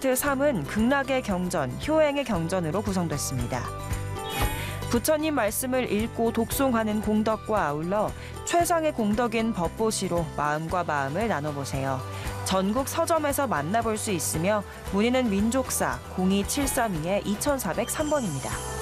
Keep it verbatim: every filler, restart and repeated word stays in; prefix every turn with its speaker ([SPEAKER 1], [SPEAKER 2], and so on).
[SPEAKER 1] 파트 삼은 극락의 경전, 효행의 경전으로 구성됐습니다. 부처님 말씀을 읽고 독송하는 공덕과 아울러 최상의 공덕인 법보시로 마음과 마음을 나눠보세요. 전국 서점에서 만나볼 수 있으며 문의는 민족사 공이 칠삼이 이사공삼 번입니다.